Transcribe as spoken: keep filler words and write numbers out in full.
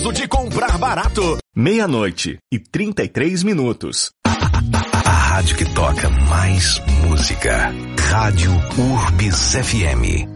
gostoso de comprar barato. Meia-noite e trinta e três minutos. A rádio que toca mais música. Rádio Urbis F M.